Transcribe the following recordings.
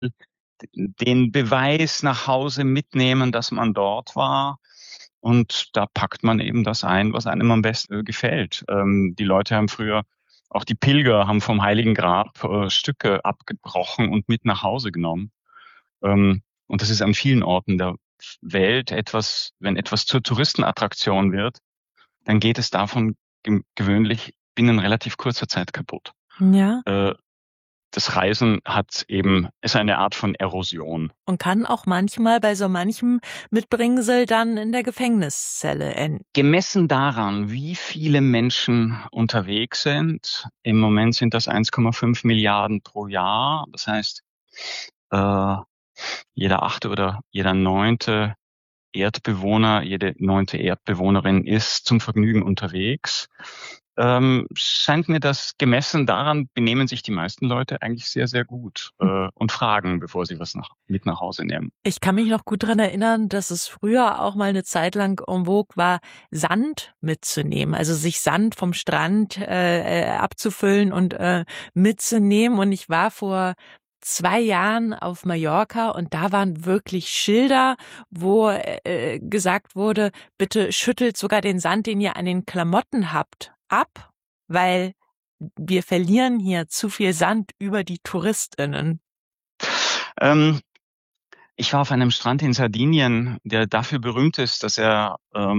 den Beweis nach Hause mitnehmen, dass man dort war. Und da packt man eben das ein, was einem am besten gefällt. Die Leute haben früher, auch die Pilger haben vom Heiligen Grab Stücke abgebrochen und mit nach Hause genommen. Und das ist an vielen Orten der Welt etwas, wenn etwas zur Touristenattraktion wird, dann geht es davon gewöhnlich binnen relativ kurzer Zeit kaputt. Ja. Äh, Das Reisen ist eine Art von Erosion. Und kann auch manchmal bei so manchem Mitbringsel dann in der Gefängniszelle enden. Gemessen daran, wie viele Menschen unterwegs sind, im Moment sind das 1,5 Milliarden pro Jahr. Das heißt, äh, jeder 8. oder jeder 9. Erdbewohner, jede 9. Erdbewohnerin ist zum Vergnügen unterwegs. Scheint mir das gemessen daran, benehmen sich die meisten Leute eigentlich sehr, sehr gut und fragen, bevor sie was mit nach Hause nehmen. Ich kann mich noch gut daran erinnern, dass es früher auch mal eine Zeit lang en vogue war, Sand mitzunehmen, also sich Sand vom Strand abzufüllen und mitzunehmen. Und ich war vor 2 Jahren auf Mallorca und da waren wirklich Schilder, wo gesagt wurde, bitte schüttelt sogar den Sand, den ihr an den Klamotten habt, ab, weil wir verlieren hier zu viel Sand über die TouristInnen. Ähm, Ich war auf einem Strand in Sardinien, der dafür berühmt ist, dass er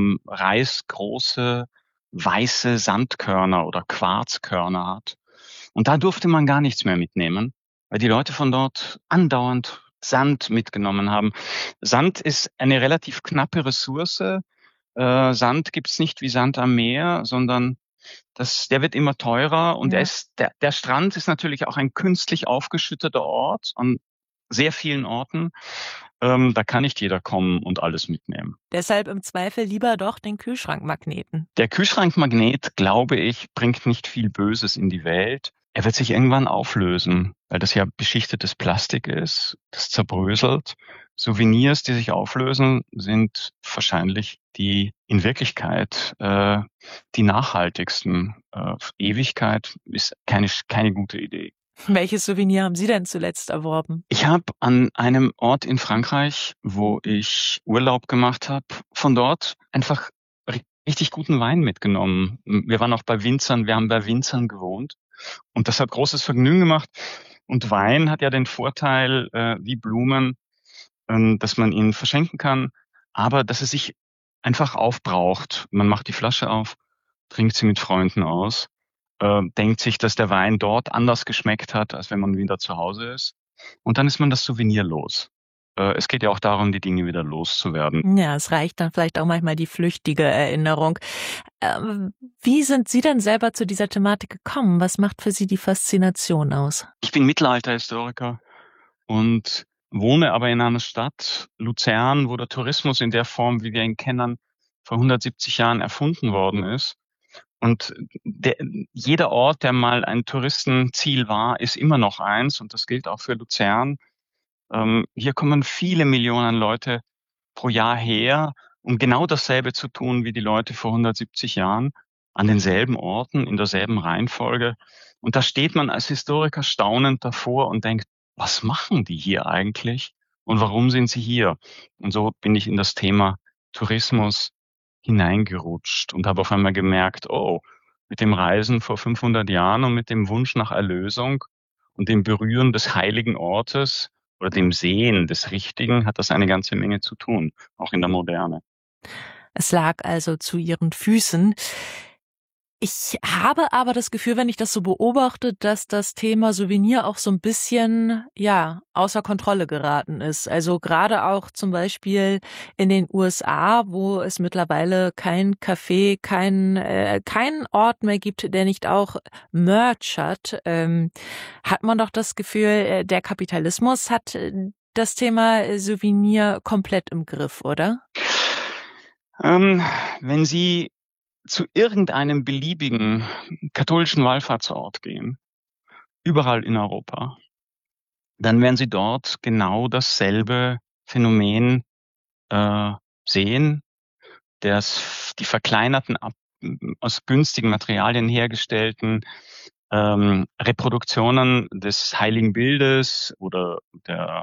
reißgroße weiße Sandkörner oder Quarzkörner hat. Und da durfte man gar nichts mehr mitnehmen, weil die Leute von dort andauernd Sand mitgenommen haben. Sand ist eine relativ knappe Ressource. Sand gibt's nicht wie Sand am Meer, sondern der wird immer teurer und Ja. der Strand ist natürlich auch ein künstlich aufgeschütteter Ort an sehr vielen Orten. Da kann nicht jeder kommen und alles mitnehmen. Deshalb im Zweifel lieber doch den Kühlschrankmagneten. Der Kühlschrankmagnet, glaube ich, bringt nicht viel Böses in die Welt. Er wird sich irgendwann auflösen, weil das ja beschichtetes Plastik ist, das zerbröselt. Souvenirs, die sich auflösen, sind wahrscheinlich die in Wirklichkeit die nachhaltigsten. Ewigkeit ist keine gute Idee. Welches Souvenir haben Sie denn zuletzt erworben? Ich habe an einem Ort in Frankreich, wo ich Urlaub gemacht habe, von dort einfach richtig guten Wein mitgenommen. Wir waren auch bei Winzern, wir haben bei Winzern gewohnt und das hat großes Vergnügen gemacht. Und Wein hat ja den Vorteil, wie Blumen, dass man ihn verschenken kann, aber dass es sich einfach aufbraucht. Man macht die Flasche auf, trinkt sie mit Freunden aus, denkt sich, dass der Wein dort anders geschmeckt hat, als wenn man wieder zu Hause ist. Und dann ist man das Souvenir los. Es geht ja auch darum, die Dinge wieder loszuwerden. Ja, es reicht dann vielleicht auch manchmal die flüchtige Erinnerung. Ähm, Wie sind Sie denn selber zu dieser Thematik gekommen? Was macht für Sie die Faszination aus? Ich bin Mittelalterhistoriker und wohne aber in einer Stadt, Luzern, wo der Tourismus in der Form, wie wir ihn kennen, vor 170 Jahren erfunden worden ist. Und jeder Ort, der mal ein Touristenziel war, ist immer noch eins. Und das gilt auch für Luzern. Hier kommen viele Millionen Leute pro Jahr her, um genau dasselbe zu tun wie die Leute vor 170 Jahren, an denselben Orten, in derselben Reihenfolge. Und da steht man als Historiker staunend davor und denkt, was machen die hier eigentlich? Und warum sind sie hier? Und so bin ich in das Thema Tourismus hineingerutscht und habe auf einmal gemerkt, oh, mit dem Reisen vor 500 Jahren und mit dem Wunsch nach Erlösung und dem Berühren des heiligen Ortes oder dem Sehen des Richtigen hat das eine ganze Menge zu tun, auch in der Moderne. Es lag also zu Ihren Füßen. Ich habe aber das Gefühl, wenn ich das so beobachte, dass das Thema Souvenir auch so ein bisschen, ja, außer Kontrolle geraten ist. Also gerade auch zum Beispiel in den USA, wo es mittlerweile kein Café, keinen Ort mehr gibt, der nicht auch Merch hat, hat man doch das Gefühl, der Kapitalismus hat das Thema Souvenir komplett im Griff, oder? Ähm, Wenn Sie zu irgendeinem beliebigen katholischen Wallfahrtsort gehen, überall in Europa, dann werden Sie dort genau dasselbe Phänomen äh, sehen, die verkleinerten, aus günstigen Materialien hergestellten Reproduktionen des Heiligen Bildes oder der